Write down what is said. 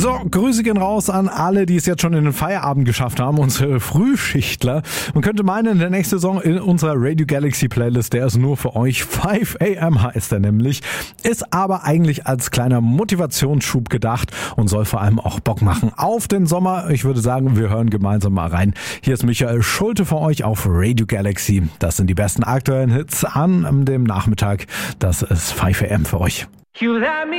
So, Grüße gehen raus an alle, die es jetzt schon in den Feierabend geschafft haben, unsere Frühschichtler. Man könnte meinen, der nächste Song in unserer Radio Galaxy Playlist, der ist nur für euch. 5 AM heißt er nämlich. Ist aber eigentlich als kleiner Motivationsschub gedacht und soll vor allem auch Bock machen auf den Sommer. Ich würde sagen, wir hören gemeinsam mal rein. Hier ist Michael Schulte für euch auf Radio Galaxy. Das sind die besten aktuellen Hits an dem Nachmittag. Das ist 5 AM für euch.